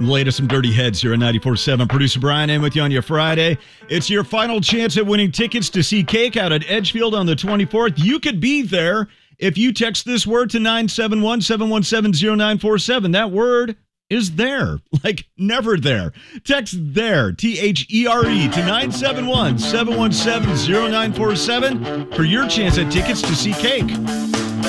Latest some dirty heads here on 94.7. Producer Brian in with you on your Friday. It's your final chance at winning tickets to see Cake out at Edgefield on the 24th. You could be there if you text this word to 971-717-0947. That word is there, like never there. Text there, THERE, to 971-717-0947 for your chance at tickets to see Cake.